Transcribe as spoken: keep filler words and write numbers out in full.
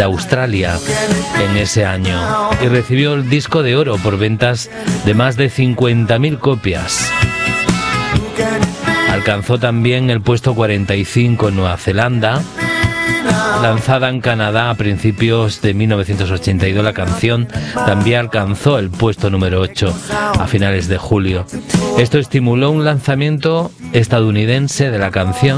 de Australia en ese año y recibió el disco de oro por ventas de más de cincuenta mil copias. Alcanzó también el puesto cuarenta y cinco en Nueva Zelanda. Lanzada en Canadá a principios de mil novecientos ochenta y dos, la canción también alcanzó el puesto número ocho a finales de julio. Esto estimuló un lanzamiento estadounidense de la canción